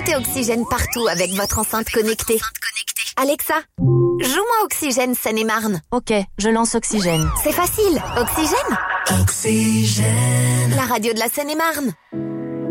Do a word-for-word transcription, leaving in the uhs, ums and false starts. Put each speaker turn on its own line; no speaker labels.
Sentez Oxygène partout avec votre enceinte connectée. Alexa, joue-moi Oxygène Seine-et-Marne.
Ok, je lance Oxygène.
C'est facile. Oxygène.
Oxygène.
La radio de la Seine-et-Marne.